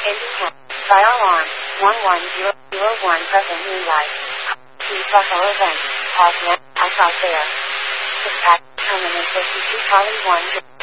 Indy 10. Fire alarm. 11001 present moonlight. Please Buffalo event. Pause now. I saw there. Dispatch. Terminal 52 Charlie 1.